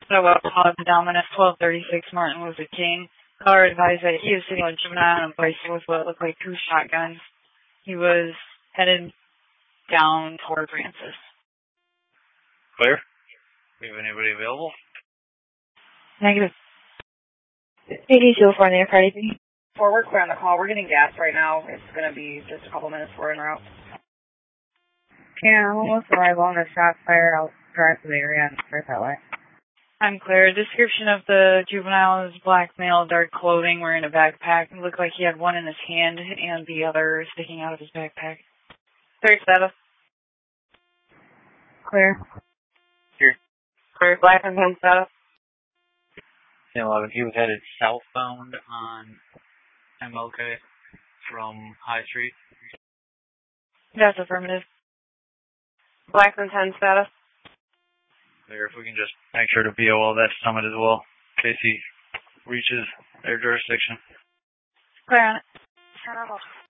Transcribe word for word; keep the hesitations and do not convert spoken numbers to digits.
So, uh, Dominus twelve thirty-six Martin Luther King. Caller advised that he was sitting on a juvenile on a bicycle with what looked like two shotguns. He was headed down toward Francis. Clear? Do you have anybody available? Negative. A D two for the Friday. Four, we're clear on the call. We're getting gas right now. It's going to be just a couple minutes. We're en route. Yeah, I'm almost arrival on the shot fired. I'll drive to the area and start that way. I'm clear. Description of the juvenile is black male, dark clothing, wearing a backpack. It looked like he had one in his hand and the other sticking out of his backpack. Third status. Clear. Here. Clear. Black and ten status. ten eleven, he was headed southbound on M L K from High Street. That's affirmative. Black and ten status. There, if we can just make sure to B O L that summit as well, in case he reaches their jurisdiction. Clear on it. Shut up.